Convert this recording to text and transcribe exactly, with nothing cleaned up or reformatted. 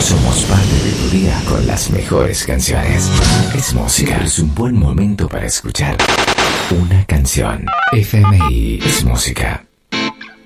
Somos parte de tu día con las mejores canciones. Es música. Es un buen momento para escuchar una canción. F M I es música.